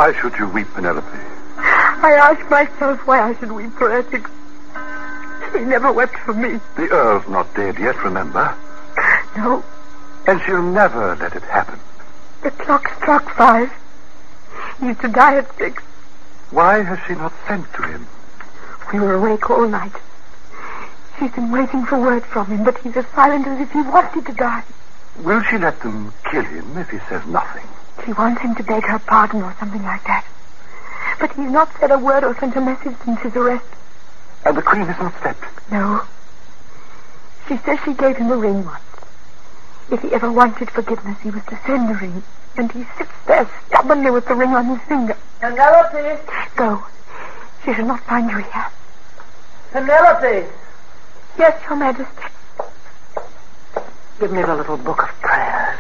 Why should you weep, Penelope? I ask myself why I should weep for Essex. He never wept for me. The Earl's not dead yet, remember? No. And she'll never let it happen. The clock struck 5. He's to die at 6. Why has she not sent to him? We were awake all night. She's been waiting for word from him, but he's as silent as if he wanted to die. Will she let them kill him if he says nothing? She wants him to beg her pardon or something like that. But he's not said a word or sent a message since his arrest. And the Queen has not stepped? No. She says she gave him a ring once. If he ever wanted forgiveness, he was to send the ring. And he sits there stubbornly with the ring on his finger. Penelope! Go. She shall not find you here. Penelope! Yes, Your Majesty. Give me the little book of prayers.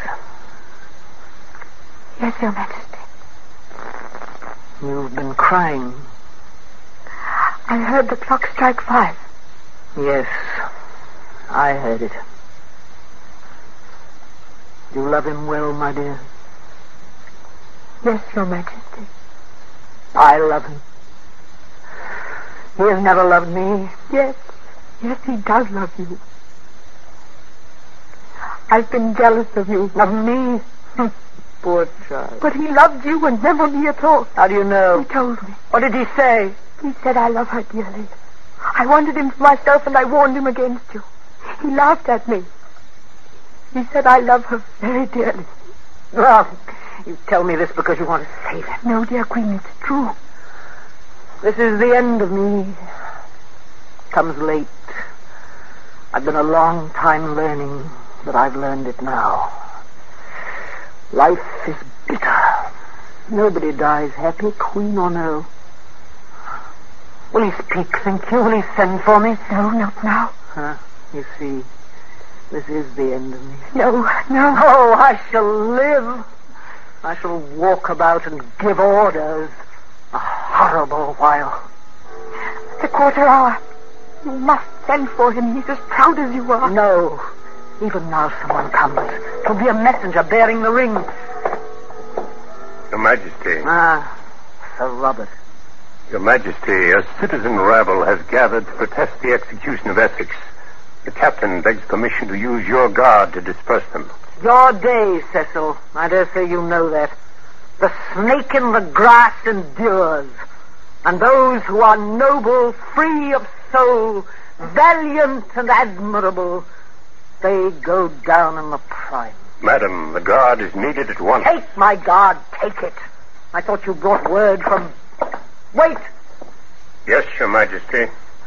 Yes, Your Majesty. You've been crying. I heard the clock strike 5. Yes, I heard it. You love him well, my dear? Yes, Your Majesty. I love him. He has never loved me. Yes. Yes, he does love you. I've been jealous of you. Of me? Poor child. But he loved you and never me at all. How do you know? He told me. What did he say? He said I love her dearly. I wanted him for myself and I warned him against you. He laughed at me. He said I love her very dearly. Well, you tell me this because you want to save him. No, dear Queen, it's true. This is the end of me. Comes late. I've been a long time learning, but I've learned it now. Life is bitter. Nobody dies happy, Queen or no. Will he speak, think you? Will he send for me? No, not now. You see, this is the end of me. No. Oh, I shall live. I shall walk about and give orders. A horrible while. The 1/4 hour. You must send for him. He's as proud as you are. No. Even now someone comes. It'll be a messenger bearing the ring. Your Majesty. Sir Robert. Your Majesty, a citizen rabble has gathered to protest the execution of Essex. The captain begs permission to use your guard to disperse them. Your day, Cecil. I dare say you know that. The snake in the grass endures. And those who are noble, free of soul, valiant and admirable, they go down in the prime. Madam, the guard is needed at once. Take my guard, take it. I thought you brought word from... Wait! Yes, Your Majesty.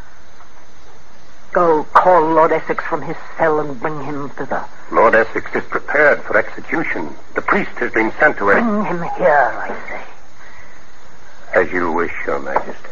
Go, call Lord Essex from his cell and bring him thither. Lord Essex is prepared for execution. The priest has been sent to him. Bring him here, I say. As you wish, Your Majesty.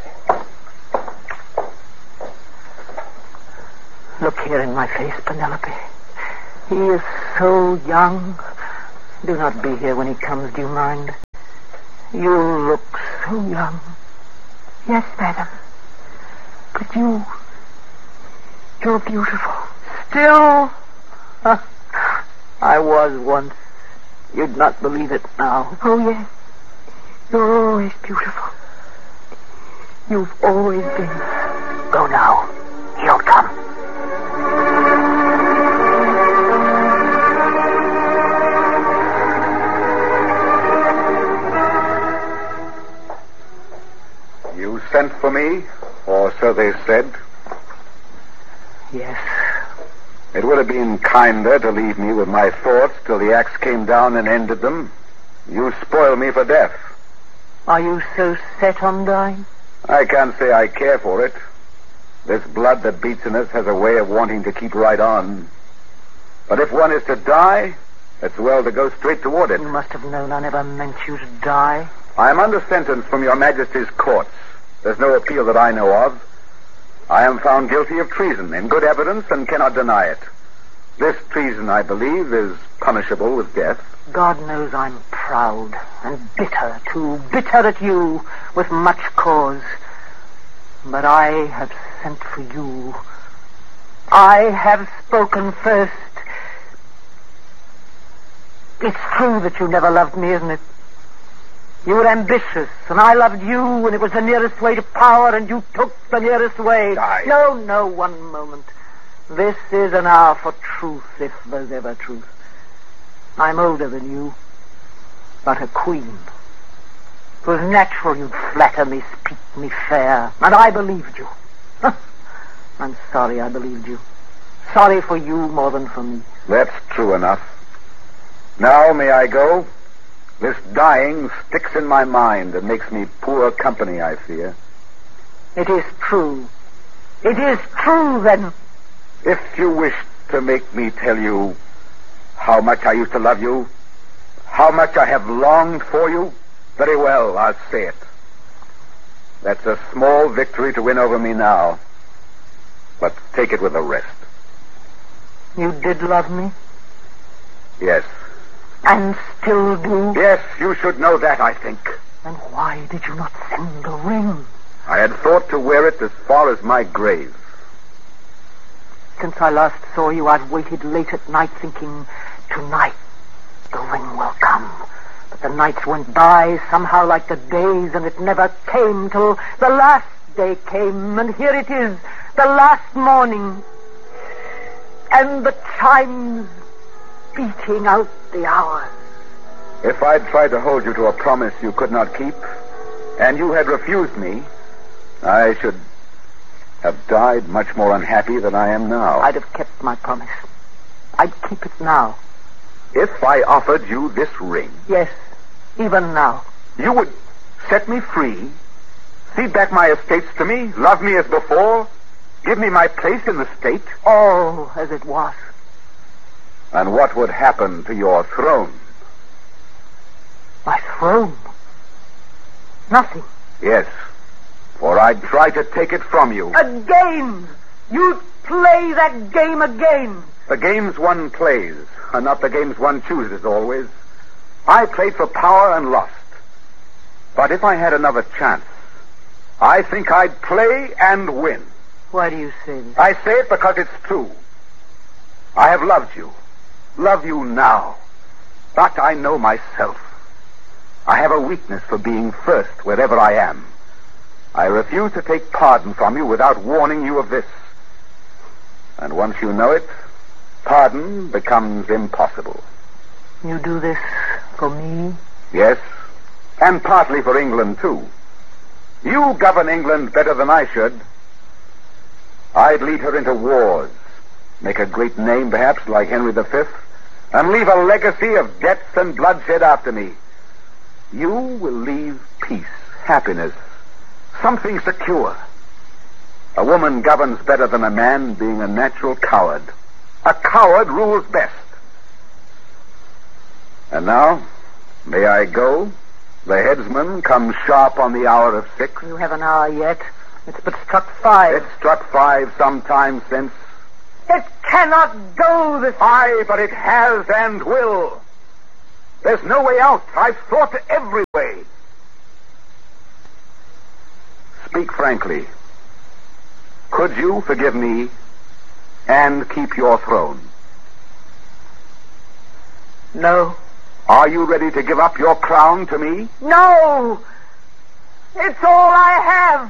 Look here in my face, Penelope. He is so young. Do not be here when he comes, do you mind? You look so young. Yes, madam. But you're beautiful. Still? I was once. You'd not believe it now. Oh, yes. You're always beautiful. You've always been. Go now. He'll come. You sent for me, or so they said? Yes. It would have been kinder to leave me with my thoughts till the axe came down and ended them. You spoil me for death. Are you so set on dying? I can't say I care for it. This blood that beats in us has a way of wanting to keep right on. But if one is to die, it's well to go straight toward it. You must have known I never meant you to die. I am under sentence from your Majesty's courts. There's no appeal that I know of. I am found guilty of treason in good evidence and cannot deny it. This treason, I believe, is punishable with death. God knows I'm proud and bitter, too. Bitter at you with much cause. But I have sent for you. I have spoken first. It's true that you never loved me, isn't it? You were ambitious, and I loved you, and it was the nearest way to power, and you took the nearest way. No, one moment. This is an hour for truth, if there's ever truth. I'm older than you, but a queen. It was natural you'd flatter me, speak me fair, and I believed you. I'm sorry I believed you. Sorry for you more than for me. That's true enough. Now may I go? This dying sticks in my mind and makes me poor company, I fear. It is true. It is true, then. If you wish to make me tell you how much I used to love you, how much I have longed for you, very well, I'll say it. That's a small victory to win over me now. But take it with the rest. You did love me? Yes. And still do? Yes, you should know that, I think. And why did you not send the ring? I had thought to wear it as far as my grave. Since I last saw you, I've waited late at night thinking, tonight the ring will come. But the nights went by somehow like the days, and it never came till the last day came. And here it is, the last morning. And the chimes beating out the hours. If I'd tried to hold you to a promise you could not keep, and you had refused me, I should have died much more unhappy than I am now. I'd have kept my promise. I'd keep it now. If I offered you this ring... Yes, even now. You would set me free, cede back my estates to me, love me as before, give me my place in the state? All as it was. And what would happen to your throne? My throne? Nothing. Yes, for I'd try to take it from you. Again! You'd play that game again! The games one plays are not the games one chooses always. I played for power and lost. But if I had another chance, I think I'd play and win. Why do you say this? I say it because it's true. I have loved you. Love you now. But I know myself. I have a weakness for being first wherever I am. I refuse to take pardon from you without warning you of this. And once you know it, pardon becomes impossible. You do this for me? Yes, and partly for England, too. You govern England better than I should. I'd lead her into wars, make a great name, perhaps, like Henry V, and leave a legacy of debts and bloodshed after me. You will leave peace, happiness, something secure. A woman governs better than a man, being a natural coward. A coward rules best. And now, may I go? The headsman comes sharp on the hour of 6. You have an hour yet. It's but struck 5. It struck 5 some time since. It cannot go this way. Aye, but it has and will. There's no way out. I've thought every way. Speak frankly. Could you forgive me and keep your throne? No. Are you ready to give up your crown to me? No! It's all I have.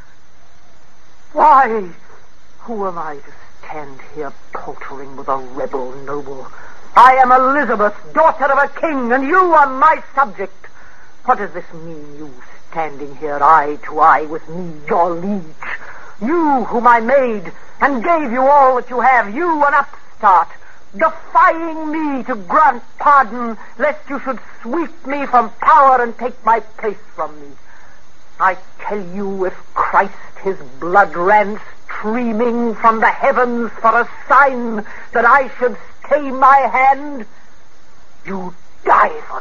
Why? Who am I to stand here paltering with a rebel noble? I am Elizabeth, daughter of a king, and you are my subject. What does this mean, you standing here eye to eye with me, your liege? You whom I made and gave you all that you have, you an upstart, defying me to grant pardon, lest you should sweep me from power and take my place from me. I tell you, if Christ his blood ran streaming from the heavens for a sign that I should stay my hand, you'd die for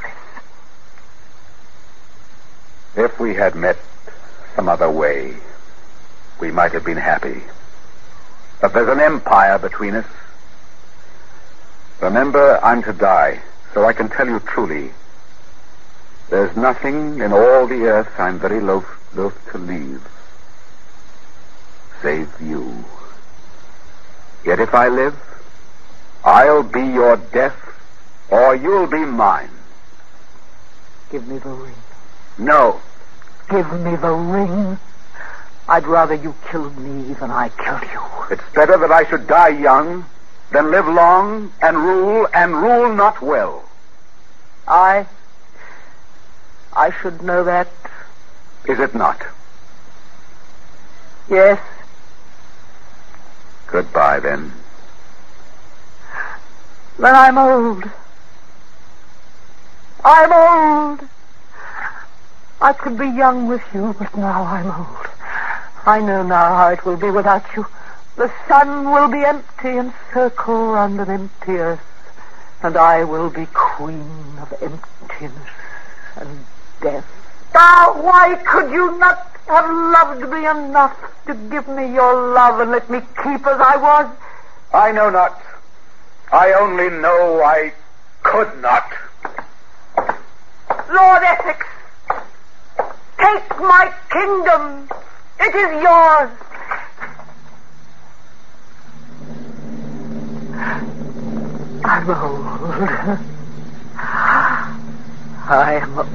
this. If we had met some other way, we might have been happy. But there's an empire between us. Remember, I'm to die, so I can tell you truly, there's nothing in all the earth I'm very loath to leave, save you. Yet if I live, I'll be your death, or you'll be mine. Give me the ring. No. Give me the ring. I'd rather you killed me than I killed you. It's better that I should die young than live long and rule not well. I should know that. Is it not? Yes. Goodbye, then. Then I'm old. I'm old. I could be young with you, but now I'm old. I know now how it will be without you. The sun will be empty and circle round an empty earth, and I will be queen of emptiness and death. Ah, why could you not have loved me enough to give me your love and let me keep as I was? I know not. I only know I could not. Lord Essex, take my kingdom. It is yours. I'm old. I am